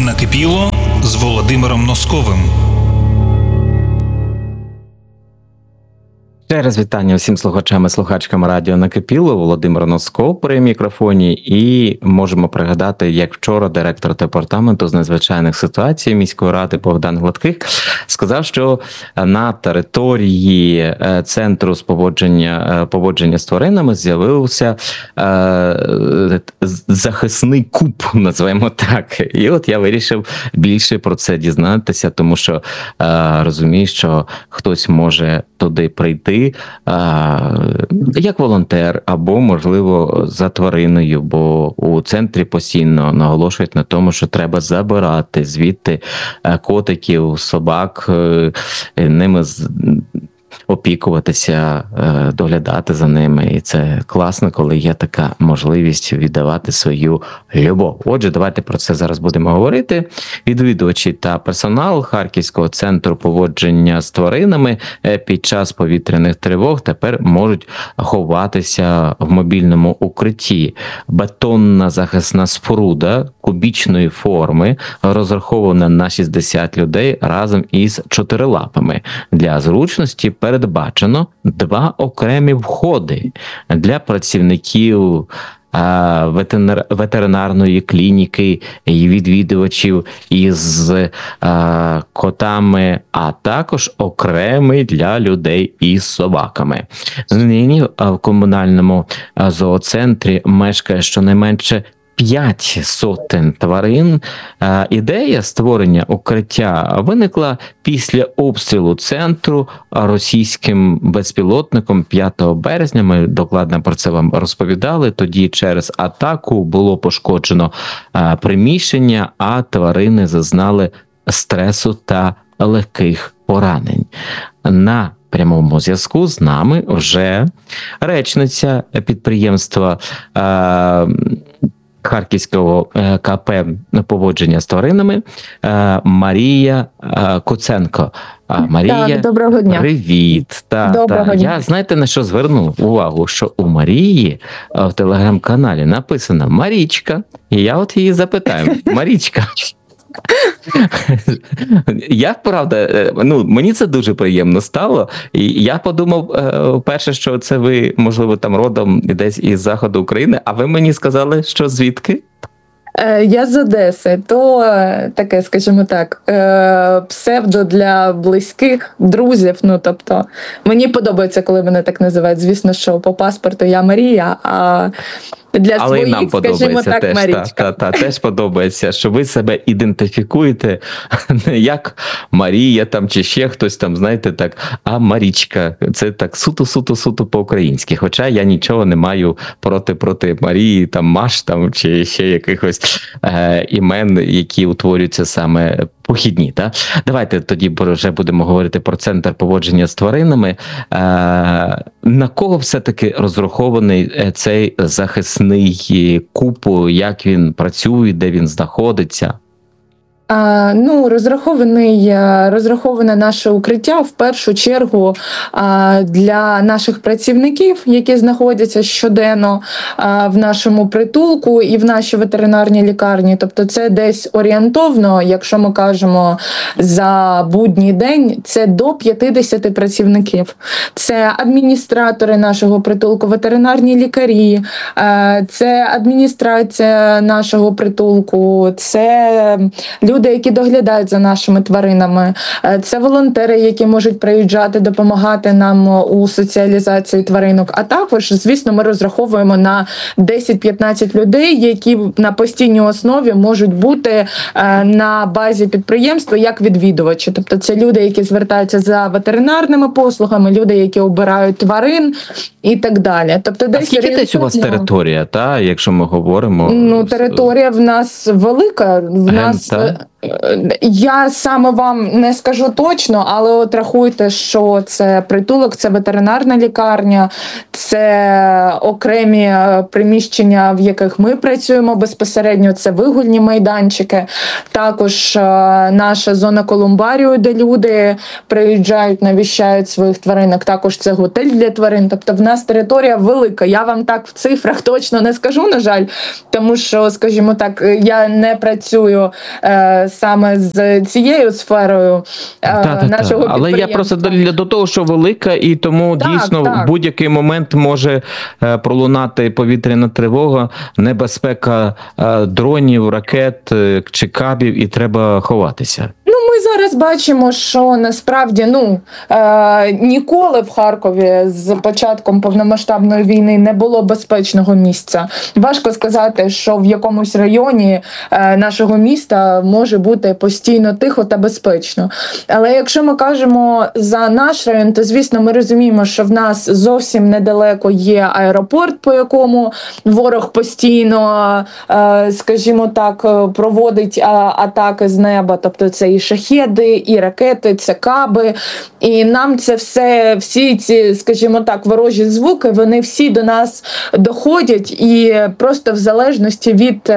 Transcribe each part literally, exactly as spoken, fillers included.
Накипіло з Володимиром Носковим. Ще раз вітання всім слухачам і слухачкам радіо «Накипіло». Володимир Носков при мікрофоні. І можемо пригадати, як вчора директор департаменту з надзвичайних ситуацій міської ради Богдан Гладких сказав, що на території центру з поводження, поводження з тваринами з'явився е, захисний куб, називаємо так. І от я вирішив більше про це дізнатися, тому що е, розумію, що хтось може туди прийти як волонтер або, можливо, за твариною, бо у центрі постійно наголошують на тому, що треба забирати звідти котиків, собак, ними опікуватися, доглядати за ними. І це класно, коли є така можливість віддавати свою любов. Отже, давайте про це зараз будемо говорити. Відвідувачі та персонал Харківського центру поводження з тваринами під час повітряних тривог тепер можуть ховатися в мобільному укритті. Бетонна захисна споруда кубічної форми, розрахована на шістдесят людей разом із чотирилапами. Для зручності передбачено два окремі входи для працівників ветеринарної клініки і відвідувачів із котами, а також окремий для людей із собаками. Нині в комунальному зооцентрі мешкає щонайменше п'ять сотень тварин. Ідея створення укриття виникла після обстрілу центру російським безпілотником п'ятого березня. Ми докладно про це вам розповідали. Тоді через атаку було пошкоджено приміщення, а тварини зазнали стресу та легких поранень. На прямому зв'язку з нами вже речниця підприємства Харківського КП поводження з тваринами Марія Куценко. Марія, так, доброго дня. Привіт. Так, доброго так. дня. Я, знаєте, на що звернув увагу? Що у Марії в телеграм-каналі написано Марічка. І я от її запитаю. Марічка. Я, правда, ну, мені це дуже приємно стало, і я подумав, перше, що це ви, можливо, там родом десь із заходу України, а ви мені сказали, що звідки? Я з Одеси, то таке, скажімо так, псевдо для близьких, друзів, ну, тобто, мені подобається, коли мене так називають, звісно, що по паспорту я Марія, а для Але своїх, і нам подобається так, теж, Марічка. та, та, та, теж подобається, що ви себе ідентифікуєте не як Марія там чи ще хтось там, знаєте, так, а Марічка. Це так суто-суто-суто по-українськи. Хоча я нічого не маю проти проти Марії, там Маш там чи ще якихось е, імен, які утворюються саме похідні. Та? Давайте тоді вже будемо говорити про центр поводження з тваринами. Е, на кого все-таки розрахований цей захисний куб, як він працює, де він знаходиться? А, ну, розрахований, розраховане наше укриття в першу чергу а, для наших працівників, які знаходяться щоденно а, в нашому притулку і в нашій ветеринарній лікарні. Тобто це десь орієнтовно, якщо ми кажемо за будній день, це до п'ятдесят працівників. Це адміністратори нашого притулку, ветеринарні лікарі, а, це адміністрація нашого притулку, це люди, Люди, які доглядають за нашими тваринами, це волонтери, які можуть приїжджати, допомагати нам у соціалізації тваринок. А також, звісно, ми розраховуємо на десять-п'ятнадцять людей, які на постійній основі можуть бути на базі підприємства як відвідувачі. Тобто це люди, які звертаються за ветеринарними послугами, люди, які обирають тварин і так далі. Тобто, десь а скільки десь у вас територія, та, якщо ми говоримо? Ну, територія в нас велика. В Ген, нас та? Я саме вам не скажу точно, але от рахуйте, що це притулок, це ветеринарна лікарня, це окремі приміщення, в яких ми працюємо безпосередньо, це вигульні майданчики, також наша зона колумбарію, де люди приїжджають, навіщають своїх тваринок, також це готель для тварин, тобто в нас територія велика. Я вам так в цифрах точно не скажу, на жаль, тому що, скажімо так, я не працюю е, саме з цією сферою е, та, та, нашого та. Але я просто до, до того, що велика, і тому так, дійсно так. в будь-який момент може е, пролунати повітряна тривога, небезпека е, дронів, ракет е, чи кабів, і треба ховатися. Ну, ми зараз бачимо, що насправді ну е, ніколи в Харкові з початком повномасштабної війни не було безпечного місця. Важко сказати, що в якомусь районі е, нашого міста може бути постійно тихо та безпечно. Але якщо ми кажемо за наш район, то звісно ми розуміємо, що в нас зовсім недалеко є аеропорт, по якому ворог постійно, е, скажімо так, проводить а, атаки з неба. Тобто це і шахеди, і ракети, це каби. І нам це все, всі ці, скажімо так, ворожі звуки, вони всі до нас доходять, і просто в залежності від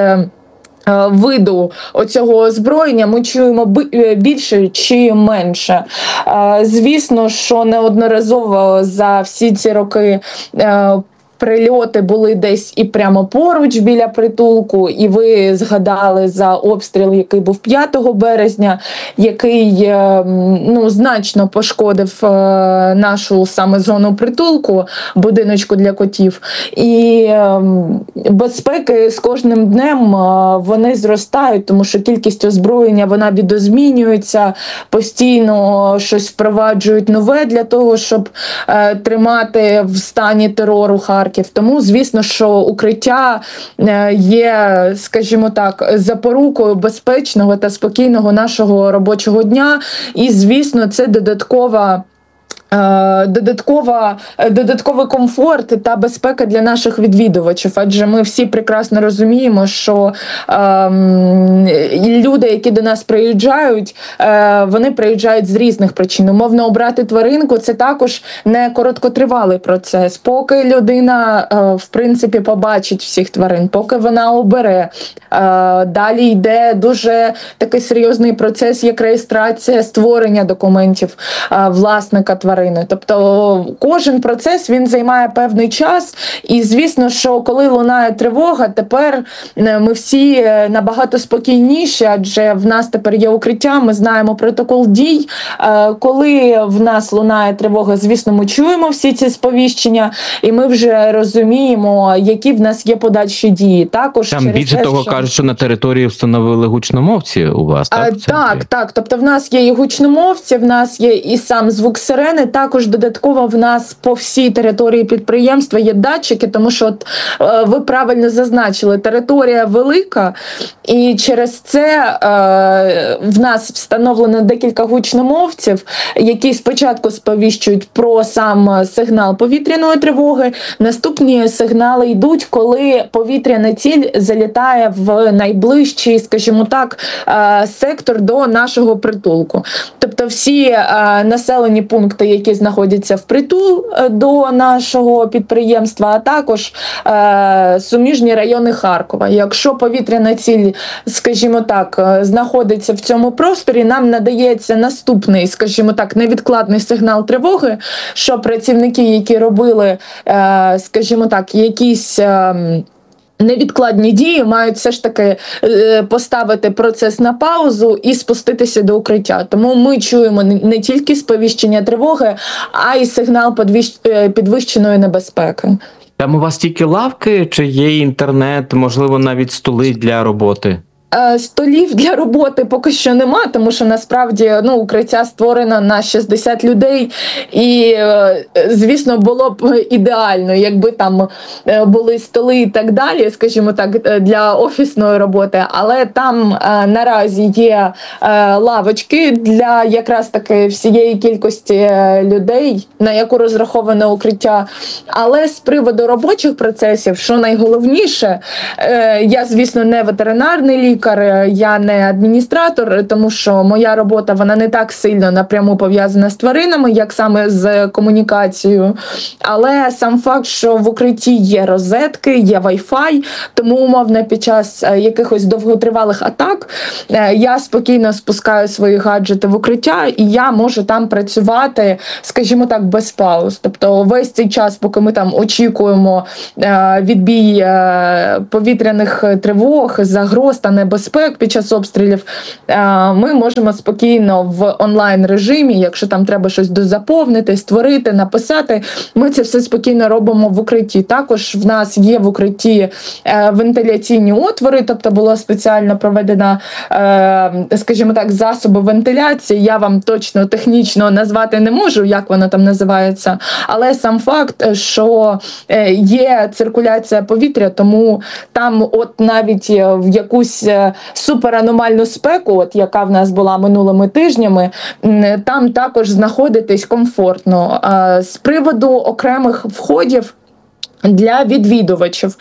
виду оцього озброєння ми чуємо більше чи менше. Звісно, що неодноразово за всі ці роки прильоти були десь і прямо поруч біля притулку, і ви згадали за обстріл, який був п'ятого березня, який ну, значно пошкодив нашу саме зону притулку, будиночку для котів. І безпеки з кожним днем вони зростають, тому що кількість озброєння вона відозмінюється, постійно щось впроваджують нове для того, щоб тримати в стані терору Харків. Тому, звісно, що укриття є, скажімо так, запорукою безпечного та спокійного нашого робочого дня. І, звісно, це додаткова Додаткова, додатковий комфорт та безпека для наших відвідувачів, адже ми всі прекрасно розуміємо, що ем, люди, які до нас приїжджають, е, вони приїжджають з різних причин. Умовно, обрати тваринку – це також не короткотривалий процес. Поки людина, е, в принципі, побачить всіх тварин, поки вона обере, е, далі йде дуже такий серйозний процес, як реєстрація, створення документів е, власника тварин. Тобто кожен процес, він займає певний час, і звісно, що коли лунає тривога, тепер ми всі набагато спокійніші, адже в нас тепер є укриття, ми знаємо протокол дій. Коли в нас лунає тривога, звісно, ми чуємо всі ці сповіщення, і ми вже розуміємо, які в нас є подальші дії. Також там більше те, того що... кажуть, що на території встановили гучномовці у вас, так? А, так, так. Тобто в нас є і гучномовці, в нас є і сам звук сирени. Також додатково в нас по всій території підприємства є датчики, тому що от, е, ви правильно зазначили, територія велика, і через це е, в нас встановлено декілька гучномовців, які спочатку сповіщують про сам сигнал повітряної тривоги, наступні сигнали йдуть, коли повітряна ціль залітає в найближчий, скажімо так, е, сектор до нашого притулку. Тобто всі е, населені пункти, які знаходяться впритул до нашого підприємства, а також е, суміжні райони Харкова. Якщо повітряна ціль, скажімо так, знаходиться в цьому просторі, нам надається наступний, скажімо так, невідкладний сигнал тривоги, що працівники, які робили, е, скажімо так, якісь е, невідкладні дії, мають все ж таки поставити процес на паузу і спуститися до укриття. Тому ми чуємо не тільки сповіщення тривоги, а й сигнал підвищеної небезпеки. Там у вас тільки лавки, чи є інтернет, можливо, навіть столи для роботи? Столів для роботи поки що нема, тому що насправді ну, укриття створено на шістдесят людей, і, звісно, було б ідеально, якби там були столи і так далі, скажімо так, для офісної роботи, але там наразі є лавочки для якраз таки всієї кількості людей, на яку розраховане укриття. Але з приводу робочих процесів, що найголовніше, я, звісно, не ветеринарний лікар, лікар, я не адміністратор, тому що моя робота вона не так сильно напряму пов'язана з тваринами, як саме з комунікацією. Але сам факт, що в укритті є розетки, є Wi-Fi, тому умовно під час якихось довготривалих атак я спокійно спускаю свої гаджети в укриття, і я можу там працювати, скажімо так, без пауз. Тобто весь цей час, поки ми там очікуємо відбій повітряних тривог, загроз та небезпек під час обстрілів, ми можемо спокійно в онлайн-режимі, якщо там треба щось дозаповнити, створити, написати, ми це все спокійно робимо в укритті. Також в нас є в укритті вентиляційні отвори, тобто було спеціально проведено, скажімо так, засоби вентиляції. Я вам точно технічно назвати не можу, як воно там називається, але сам факт, що є циркуляція повітря, тому там от навіть в якусь супераномальну спеку, от яка в нас була минулими тижнями, там також знаходитись комфортно. З приводу окремих входів для відвідувачів.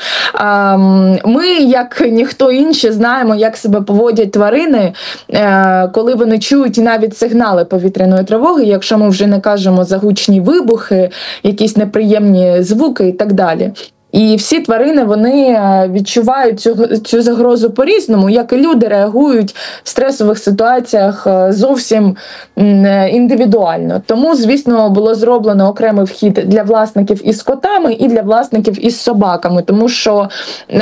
Ми, як ніхто інший, знаємо, як себе поводять тварини, коли вони чують навіть сигнали повітряної тривоги, якщо ми вже не кажемо за гучні вибухи, якісь неприємні звуки і так далі. І всі тварини, вони відчувають цю, цю загрозу по-різному, як і люди реагують в стресових ситуаціях зовсім індивідуально. Тому, звісно, було зроблено окремий вхід для власників із котами і для власників із собаками. Тому що,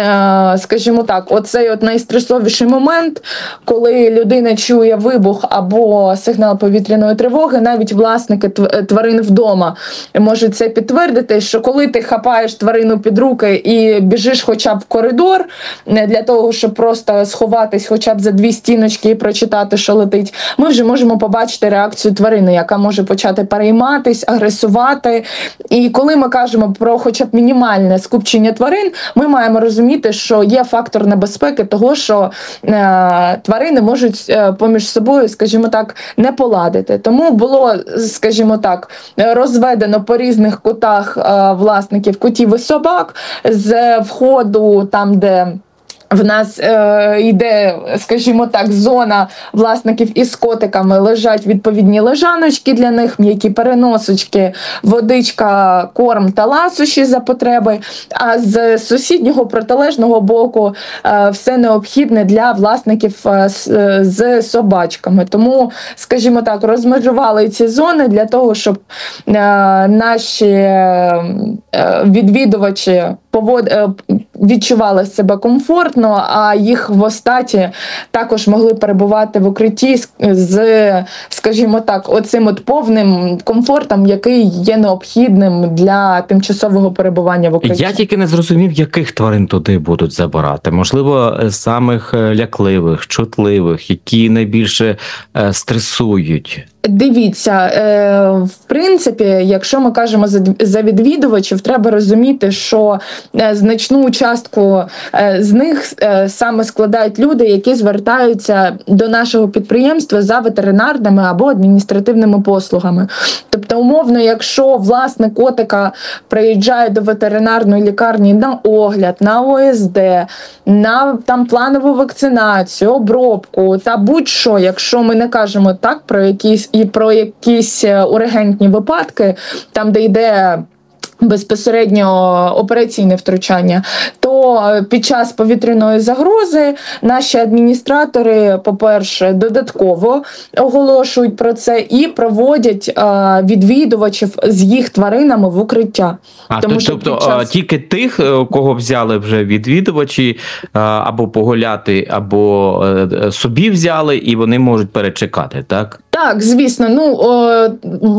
скажімо так, оцей от найстресовіший момент, коли людина чує вибух або сигнал повітряної тривоги, навіть власники тварин вдома можуть це підтвердити, що коли ти хапаєш тварину під руки і біжиш хоча б в коридор для того, щоб просто сховатись хоча б за дві стіночки і прочитати, що летить, ми вже можемо побачити реакцію тварини, яка може почати перейматись, агресувати. І коли ми кажемо про хоча б мінімальне скупчення тварин, ми маємо розуміти, що є фактор небезпеки того, що е, тварини можуть е, поміж собою, скажімо так, не поладити. Тому було, скажімо так, розведено по різних кутах е, власників котів і собак, з входу там, де в нас е, йде, скажімо так, зона власників із котиками, лежать відповідні лежаночки для них, м'які переносочки, водичка, корм та ласощі за потреби, а з сусіднього протилежного боку е, все необхідне для власників е, з, з собачками. Тому, скажімо так, розмежували ці зони для того, щоб е, наші е, відвідувачі повод... відчували себе комфортно, а їх в остаті також могли перебувати в укритті з, скажімо так, оцим от повним комфортом, який є необхідним для тимчасового перебування в укритті. Я тільки не зрозумів, яких тварин туди будуть забирати. Можливо, самих лякливих, чутливих, які найбільше стресують. Дивіться, в принципі, якщо ми кажемо за відвідувачів, треба розуміти, що значну частку з них саме складають люди, які звертаються до нашого підприємства за ветеринарними або адміністративними послугами. Тобто, умовно, якщо власник котика приїжджає до ветеринарної лікарні на огляд, на О С Д, на там планову вакцинацію, обробку та будь-що, якщо ми не кажемо так про якісь і про якісь ургентні випадки, там, де йде безпосередньо операційне втручання, то під час повітряної загрози наші адміністратори, по-перше, додатково оголошують про це і проводять а, відвідувачів з їх тваринами в укриття. А, Тому, тобто час... тільки тих, кого взяли вже відвідувачі, або погуляти, або собі взяли, і вони можуть перечекати, так? Так, звісно. Ну, о,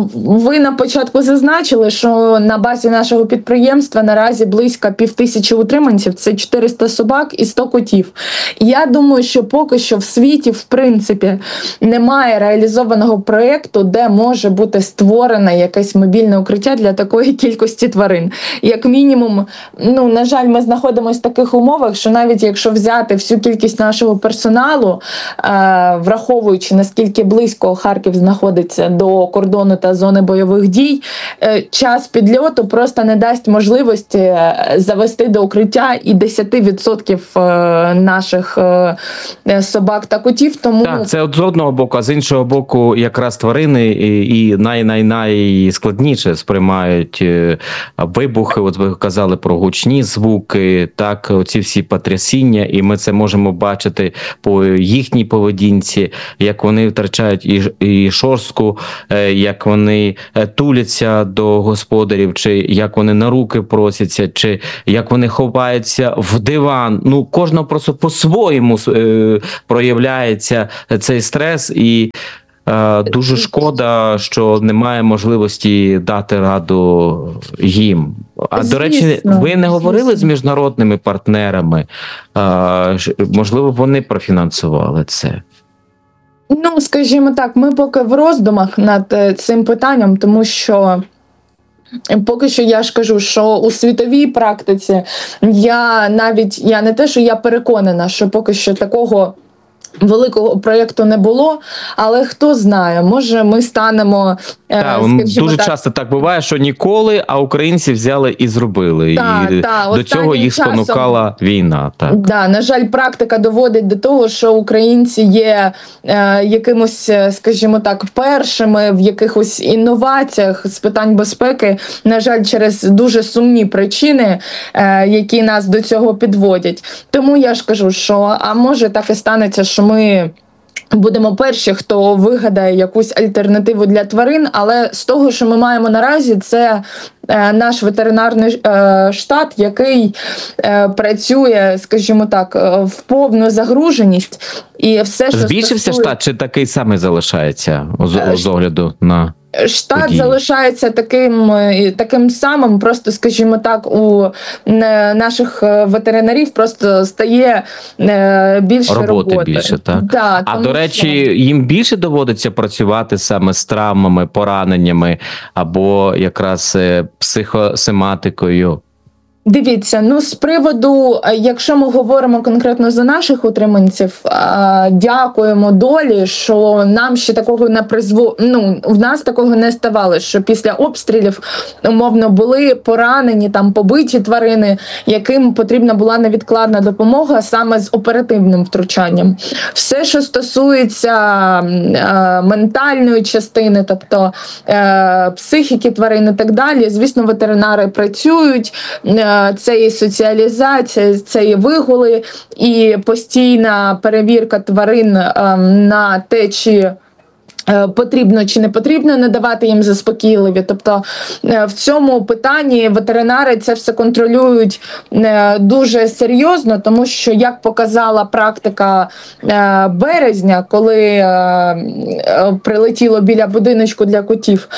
ви на початку зазначили, що на базі нашого підприємства наразі близько півтисячі утриманців, це чотириста собак і сто котів. Я думаю, що поки що в світі, в принципі, немає реалізованого проєкту, де може бути створене якесь мобільне укриття для такої кількості тварин. Як мінімум, ну, на жаль, ми знаходимося в таких умовах, що навіть якщо взяти всю кількість нашого персоналу, е, враховуючи, наскільки близько Харків знаходиться до кордону та зони бойових дій, час підльоту просто не дасть можливості завести до укриття і десять відсотків наших собак та котів. Тому так, це от з одного боку, а з іншого боку, якраз тварини і най-най-найскладніше сприймають вибухи. От ви казали про гучні звуки, так, оці всі потрясіння, і ми це можемо бачити по їхній поведінці, як вони втрачають і, і шорстку, як вони туляться до господарів, чи як вони на руки просяться, чи як вони ховаються в диван. Ну, кожного просто по-своєму е, проявляється цей стрес, і е, дуже шкода, що немає можливості дати раду їм. А, звісно, до речі, ви не говорили звісно. з міжнародними партнерами? Е, можливо, вони профінансували це? Ну, скажімо так, ми поки в роздумах над цим питанням, тому що поки що я ж кажу, що у світовій практиці я навіть, я не те, що я переконана, що поки що такого великого проєкту не було, але хто знає, може ми станемо, так, дуже так, часто так буває, що ніколи, а українці взяли і зробили. Так, і так, до цього їх часом спонукала війна. Так. Да, на жаль, практика доводить до того, що українці є е, якимось, скажімо так, першими в якихось інноваціях з питань безпеки, на жаль, через дуже сумні причини, е, які нас до цього підводять. Тому я ж кажу, що, а може так і станеться, що ми будемо перші, хто вигадає якусь альтернативу для тварин, але з того, що ми маємо наразі, це е, наш ветеринарний е, штат, який е, працює, скажімо так, в повну загруженість. І все, що збільшився стосує... штат чи такий самий залишається з, з огляду на... Штат події. залишається таким, таким самим, просто, скажімо так, у наших ветеринарів просто стає більше роботи. Роботи більше, так? Да, а, до речі, що... їм більше доводиться працювати саме з травмами, пораненнями або якраз психосоматикою? Дивіться, ну з приводу, якщо ми говоримо конкретно за наших утриманців, дякуємо долі, що нам ще такого не призву... ну, в нас такого не ставало, що після обстрілів, умовно, були поранені, там, побиті тварини, яким потрібна була невідкладна допомога саме з оперативним втручанням. Все, що стосується е, ментальної частини, тобто е, психіки тварин і так далі, звісно, ветеринари працюють, е, це і соціалізація, це і вигули, і постійна перевірка тварин на те, чи потрібно чи не потрібно надавати їм заспокійливі. Тобто в цьому питанні ветеринари це все контролюють дуже серйозно, тому що, як показала практика березня, коли прилетіло біля будиночку для котів,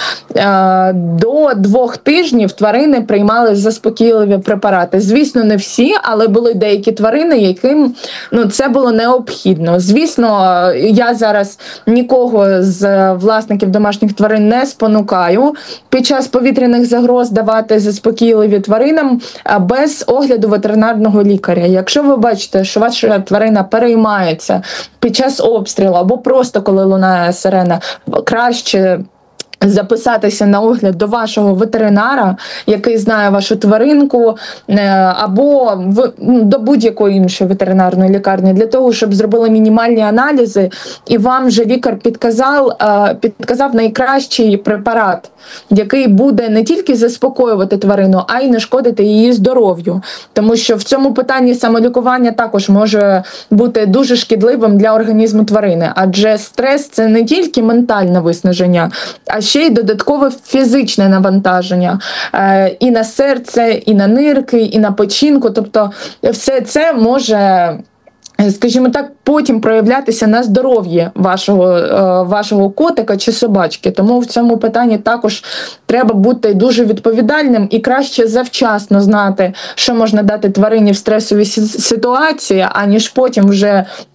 до двох тижнів тварини приймали заспокійливі препарати. Звісно, не всі, але були деякі тварини, яким ну, це було необхідно. Звісно, я зараз нікого з з власників домашніх тварин не спонукаю під час повітряних загроз давати заспокійливі тваринам без огляду ветеринарного лікаря. Якщо ви бачите, що ваша тварина переймається під час обстрілу або просто коли лунає сирена, краще записатися на огляд до вашого ветеринара, який знає вашу тваринку, або в, до будь-якої іншої ветеринарної лікарні, для того, щоб зробили мінімальні аналізи, і вам вже лікар підказав, підказав найкращий препарат, який буде не тільки заспокоювати тварину, а й не шкодити її здоров'ю. Тому що в цьому питанні самолікування також може бути дуже шкідливим для організму тварини, адже стрес – це не тільки ментальне виснаження, а ще й додаткове фізичне навантаження е, і на серце, і на нирки, і на печінку. Тобто все це може, скажімо так, потім проявлятися на здоров'ї вашого, е, вашого котика чи собачки. Тому в цьому питанні також треба бути дуже відповідальним і краще завчасно знати, що можна дати тварині в стресовій ситуації, аніж потім вже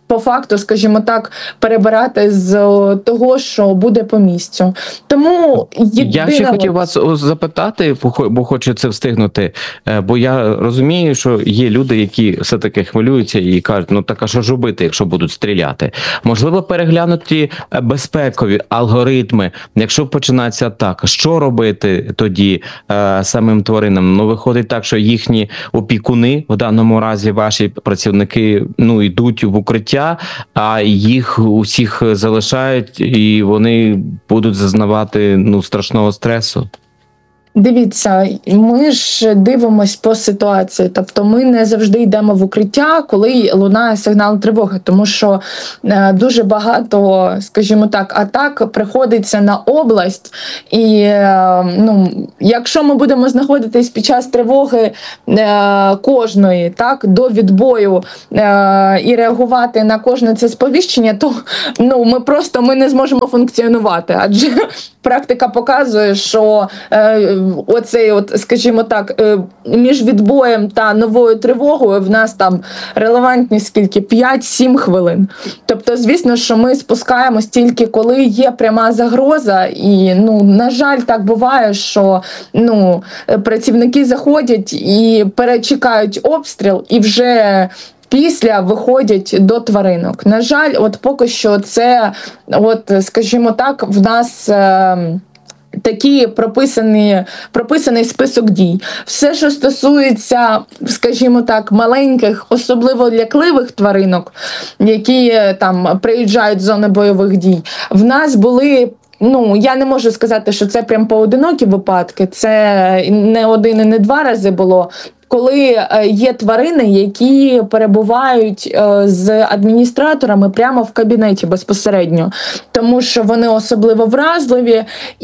по факту, скажімо так, перебирати з того, що буде по місцю. Тому єдина... Я ще хотів вас запитати, бо хочу це встигнути, бо я розумію, що є люди, які все-таки хвилюються і кажуть, ну так а що ж робити, якщо будуть стріляти? Можливо, переглянути безпекові алгоритми, якщо починається атака, що робити тоді е, самим тваринам? Ну, виходить так, що їхні опікуни, в даному разі ваші працівники, ну, йдуть в укриття, а їх усіх залишають, і вони будуть зазнавати, ну, страшного стресу. Дивіться, ми ж дивимось по ситуації, тобто ми не завжди йдемо в укриття, коли лунає сигнал тривоги, тому що е, дуже багато, скажімо так, атак приходиться на область, і е, ну, якщо ми будемо знаходитись під час тривоги е, кожної, так, до відбою е, і реагувати на кожне це сповіщення, то ну, ми просто ми не зможемо функціонувати, адже практика показує, що е, оцей, от, скажімо так, е, між відбоєм та новою тривогою в нас там релевантність скільки? п'ять-сім хвилин. Тобто, звісно, що ми спускаємось тільки коли є пряма загроза, і, ну, на жаль, так буває, що, ну, працівники заходять і перечекають обстріл, і вже після виходять до тваринок. На жаль, от поки що це, от, скажімо так, в нас е, такі прописані, прописаний список дій. Все, що стосується, скажімо так, маленьких, особливо лякливих тваринок, які там приїжджають з зони бойових дій, в нас були, ну, я не можу сказати, що це прям поодинокі випадки, це не один і не два рази було, коли є тварини, які перебувають з адміністраторами прямо в кабінеті безпосередньо, тому що вони особливо вразливі,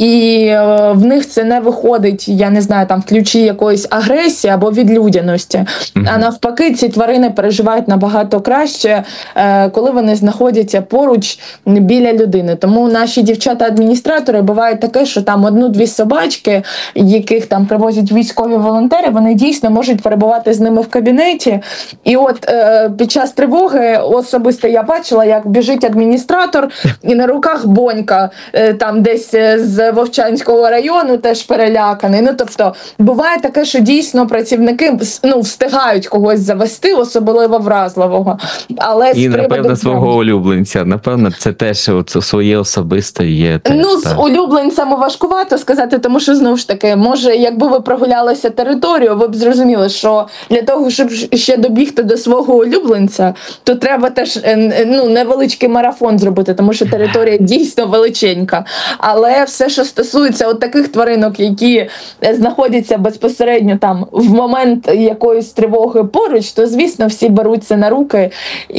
і в них це не виходить, я не знаю, там в ключі якоїсь агресії або відлюдяності. Mm-hmm. А навпаки, ці тварини переживають набагато краще, коли вони знаходяться поруч біля людини. Тому наші дівчата-адміністратори бувають таке, що там одну-дві собачки, яких там привозять військові волонтери, вони дійсно можуть перебувати з ними в кабінеті. І от е, під час тривоги особисто я бачила, як біжить адміністратор, і на руках Бонька, е, там десь з Вовчанського району, теж переляканий. Ну, тобто, буває таке, що дійсно працівники, ну, встигають когось завести, особливо вразливого. Але і, напевно, приводу... свого улюбленця. Напевно, це теж от, своє особисте є. Теж, ну, так. З улюбленцями важкувато сказати, тому що, знову ж таки, може, якби ви прогулялися територію, ви б зрозуміли, що для того, щоб ще добігти до свого улюбленця, то треба теж, ну, невеличкий марафон зробити, тому що територія дійсно величенька. Але все, що стосується от таких тваринок, які знаходяться безпосередньо там в момент якоїсь тривоги поруч, то, звісно, всі беруться на руки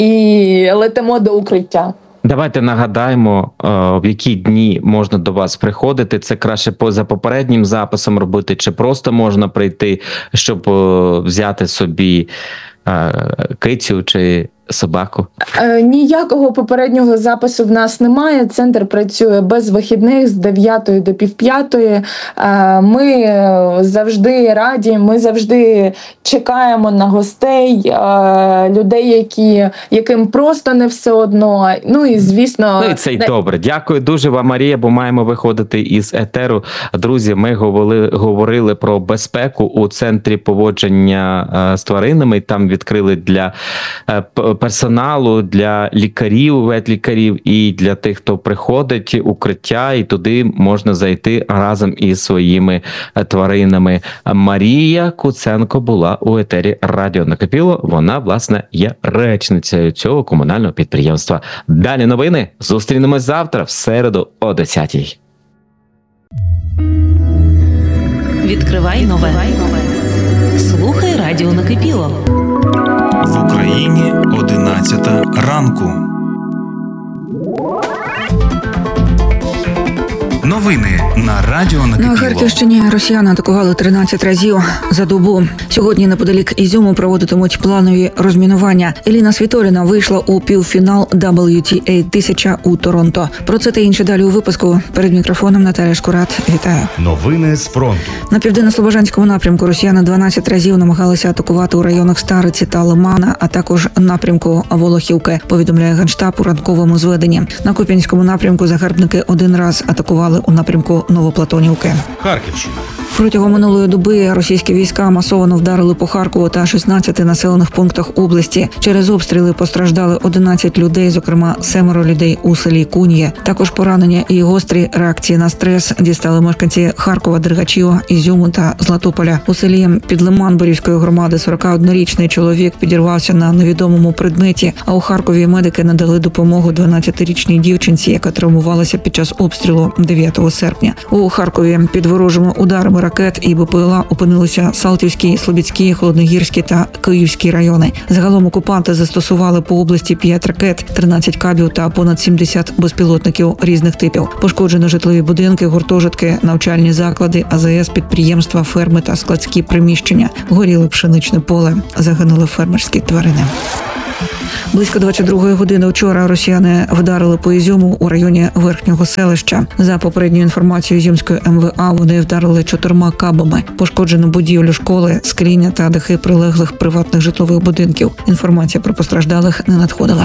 і летимо до укриття. Давайте нагадаємо, в які дні можна до вас приходити. Це краще поза попереднім записом робити, чи просто можна прийти, щоб взяти собі кицю чи собаку? Ніякого попереднього запису в нас немає. Центр працює без вихідних з дев'ятої до півп'ятої. Ми завжди раді, ми завжди чекаємо на гостей, людей, які, яким просто не все одно. Ну і, звісно... Ну і це й добре. Дякую дуже вам, Марія, бо маємо виходити із етеру. Друзі, ми говорили, говорили про безпеку у Центрі поводження з тваринами. Там відкрили для персоналу, для лікарів, ветлікарів і для тих, хто приходить, укриття, і туди можна зайти разом із своїми тваринами. Марія Куценко була у етері Радіо Накипіло. Вона, власне, є речницею цього комунального підприємства. Далі новини. Зустрінемось завтра в середу о десятій. Відкривай нове. Слухай Радіо Накипіло. В Україні одинадцята ранку. Новини на радіо На Накипіло. Харківщині росіяни атакували тринадцять разів за добу. Сьогодні неподалік Ізюму проводитимуть планові розмінування. Еліна Світоліна вийшла у півфінал дабл ю ті ей тисяча у Торонто. Про це та інше далі у випуску. Перед мікрофоном Наталя Шкурат. Вітаю. Новини з фронту. На південно-слобожанському напрямку росіяни дванадцять разів намагалися атакувати у районах Стариці та Лимана, а також напрямку Волохівки, повідомляє Генштаб у ранковому зведенні. На Куп'янському напрямку загарбники один раз атакували у напрямку Новоплатонівки. Харківщина. Протягом минулої доби російські війська масово вдарили по Харкову та шістнадцяти населених пунктах області. Через обстріли постраждали одинадцять людей, зокрема семеро людей у селі Кун'є. Також поранення і гострі реакції на стрес дістали мешканці Харкова, Дергачів, Ізюму та Златополя. У селі Підлиман Борівської громади сорокаоднорічний чоловік підірвався на невідомому предметі, а у Харкові медики надали допомогу дванадцятирічній дівчинці, яка травмувалася під час обстрілу дев'ятого серпня. У Харкові під ворожими ударами ракет і БПЛА опинилися Салтівський, Слобідський, Холодногірський та Київський райони. Загалом окупанти застосували по області п'ять ракет, тринадцять кабів та понад сімдесят безпілотників різних типів. Пошкоджено житлові будинки, гуртожитки, навчальні заклади, а зе ес, підприємства, ферми та складські приміщення. Горіло пшеничне поле, загинули фермерські тварини. Близько двадцять другої години вчора росіяни вдарили по Ізюму у районі Верхнього селища. За попередньою інформацією Ізюмської ем ве а, вони вдарили чотирма кабами. Пошкоджено будівлю школи, скління та дахи прилеглих приватних житлових будинків. Інформація про постраждалих не надходила.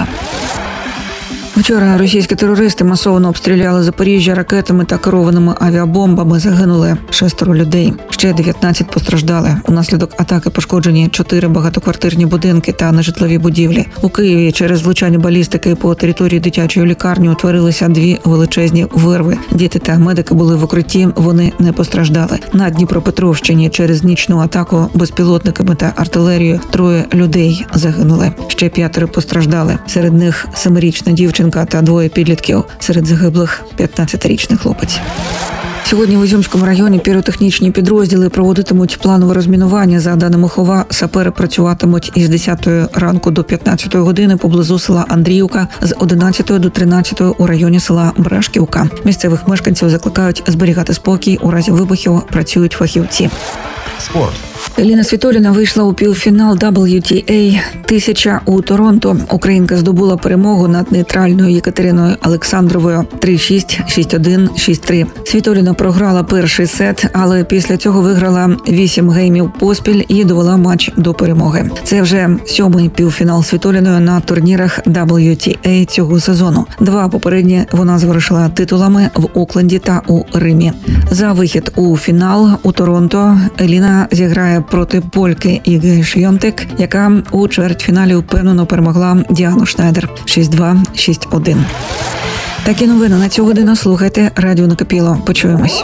Вчора російські терористи масово обстріляли Запоріжжя ракетами та керованими авіабомбами. Загинули шестеро людей. Ще дев'ятнадцять постраждали. Унаслідок атаки пошкоджені чотири багатоквартирні будинки та нежитлові будівлі. У Києві через влучання балістики по території дитячої лікарні утворилися дві величезні вирви. Діти та медики були в укритті, вони не постраждали. На Дніпропетровщині через нічну атаку безпілотниками та артилерією троє людей загинули. Ще п'ятеро постраждали. Серед них семирічна дівчинка та двоє підлітків. Серед загиблих п'ятнадцятирічний хлопець. Сьогодні в Ізюмському районі піротехнічні підрозділи проводитимуть планове розмінування. За даними ХОВА, сапери працюватимуть із десятої ранку до п'ятнадцятої години поблизу села Андріївка, з одинадцятої до тринадцятої у районі села Брашківка. Місцевих мешканців закликають зберігати спокій. У разі вибухів працюють фахівці. Спорт. Еліна Світоліна вийшла у півфінал дабл ю ті ей тисяча у Торонто. Українка здобула перемогу над нейтральною Єкатериною Олександровою три шість, шість один, шість три. Світоліна програла перший сет, але після цього виграла вісім геймів поспіль і довела матч до перемоги. Це вже сьомий півфінал Світоліною на турнірах дабл ю ті ей цього сезону. Два попередні вона завершила титулами в Окленді та у Римі. За вихід у фінал у Торонто Еліна зіграє проти польки Іги Швьонтек, яка у чвертьфіналі впевнено перемогла Діану Шнайдер шість два, шість один. Такі новини на цю годину слухайте Радіо Накипіло. Почуємось.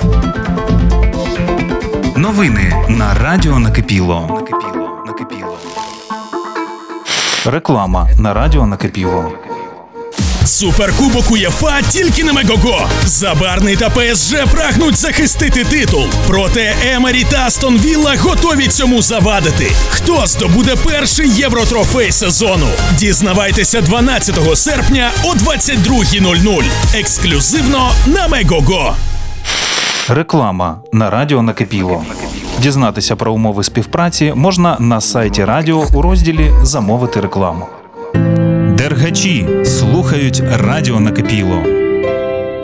Новини на радіо Накипіло. Накипіло. Накипіло. Реклама на радіо Накипіло. Суперкубок УЄФА тільки на Мегого. Забарний та пе ес же прагнуть захистити титул. Проте Емері та Астон Вілла готові цьому завадити. Хто здобуде перший євротрофей сезону? Дізнавайтеся дванадцятого серпня о двадцять другій нуль нуль. Ексклюзивно на Мегого. Реклама на радіо Накипіло. Дізнатися про умови співпраці можна на сайті радіо у розділі «Замовити рекламу». Дергачі слухають радіо Накипіло.